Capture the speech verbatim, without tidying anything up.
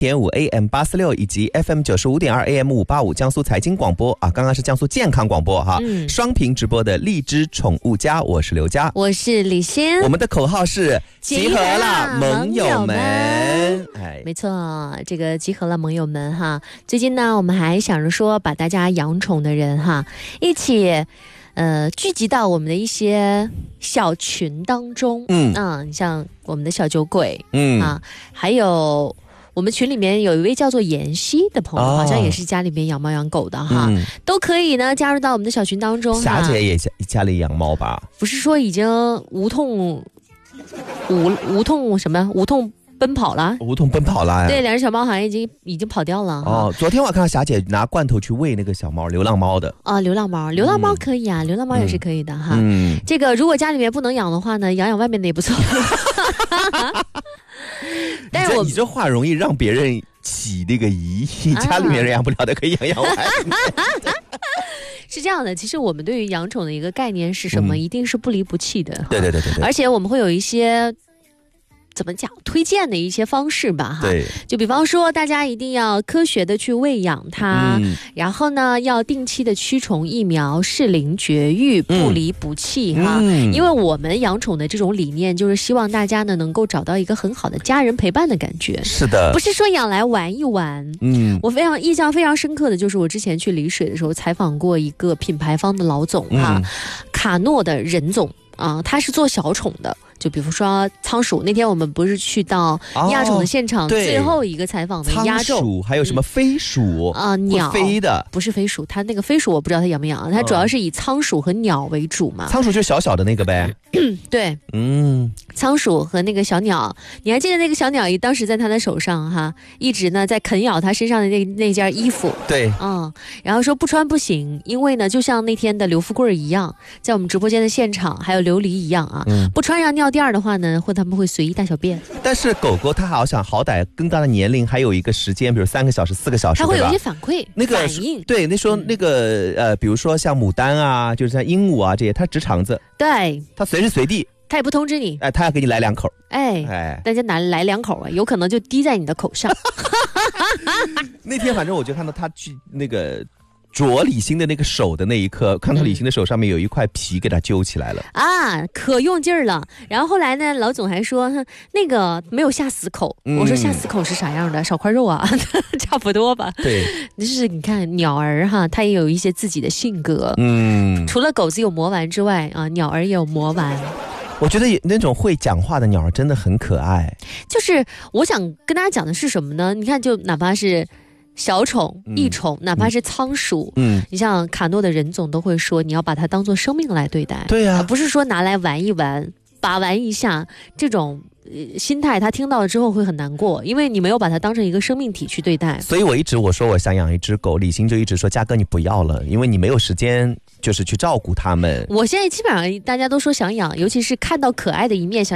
点五 A M 八四六以及 F M 九十五点二 A M 五八五江苏财经广播啊，刚刚是江苏健康广播哈，嗯、双屏直播的荔枝宠物家，我是刘佳， 我是李欣， 我们的口号是集合了盟友们， 哎，没错，这个集合了盟友们哈。最近呢，我们还想着说把大家养宠的人哈一起。呃，聚集到我们的一些小群当中，嗯啊，你像我们的小酒鬼，嗯啊，还有我们群里面有一位叫做妍希的朋友，哦、好像也是家里面养猫养狗的哈，嗯、都可以呢加入到我们的小群当中。 霞姐也家里养猫吧？ 不是说已经无痛无无痛什么无痛。奔跑了， 无痛奔跑了呀！ 对，两只小猫好像已经已经跑掉了。 哦，昨天我看到霞姐拿罐头去喂那个小猫，流浪猫的。 啊、哦，流浪猫，流浪猫可以啊，嗯、流浪猫也是可以的哈。嗯，这个如果家里面不能养的话呢，养养外面的也不错。 但是我你这话容易让别人起那个疑义，家里面养不了的可以养养外面。 是这样的，其实我们对于养宠的一个概念是什么？嗯、一定是不离不弃的。 对对对对对。 而且我们会有一些。怎么讲？推荐的一些方式吧，哈， 对， 就比方说，大家一定要科学的去喂养它，嗯、然后呢，要定期的驱虫疫苗，适龄绝育，不离不弃，嗯、哈。嗯、因为我们养宠的这种理念，就是希望大家呢能够找到一个很好的家人陪伴的感觉。 是的， 不是说养来玩一玩。嗯，我非常印象非常深刻的就是我之前去丽水的时候采访过一个品牌方的老总哈，嗯、卡诺的任总啊，他是做小宠的。就比如说仓鼠，那天我们不是去到压宠的现场，哦、最后一个采访的压轴， 仓鼠还有什么飞鼠啊、嗯呃，鸟飞的不是飞鼠，它那个飞鼠我不知道它养不养，它主要是以仓鼠和鸟为主嘛。 仓鼠就小小的那个呗， 对，嗯，仓鼠和那个小鸟，你还记得那个小鸟当时在它的手上哈，一直呢在啃咬它身上的那那件衣服， 对， 嗯，然后说不穿不行，因为呢就像那天的刘富贵一样，在我们直播间的现场，还有琉璃一样啊，嗯、不穿上尿。第二的话呢，或他们会随意大小便。 但是狗狗它好像好歹更大的年龄还有一个时间，比如三个小时、四个小时， 它会有一些反馈、 那个反应。 对，那时候那个、嗯、呃，比如说像牡丹啊，就是像鹦鹉啊这些，它直肠子， 对， 它随时随地， 它也不通知你， 哎，它要给你来两口， 哎哎，大家拿来两口啊，有可能就滴在你的口上。 那天反正我就看到它去那个。啄李欣的那个手的那一刻，看到李欣的手上面有一块皮给它揪起来了、 嗯、啊，可用劲儿了。然后后来呢，老总还说那个没有下死口、嗯、我说下死口是啥样的？少块肉啊。差不多吧。 对， 就是你看鸟儿哈，它也有一些自己的性格，嗯，除了狗子有魔丸之外啊，鸟儿也有魔丸。 我觉得那种会讲话的鸟儿真的很可爱。 就是我想跟大家讲的是什么呢？你看，就哪怕是小宠、异宠，哪怕是仓鼠，嗯，你像卡诺的任总都会说，你要把它当做生命来对待。 对呀、啊， 不是说拿来玩一玩、把玩一下这种。呃、心态他听到了之后会很难过，因为你没有把它当成一个生命体去对待。 所以我一直我说我想养一只狗，李欣就一直说嘉哥你不要了，因为你没有时间就是去照顾它们。 我现在基本上大家都说想养，尤其是看到可爱的一面想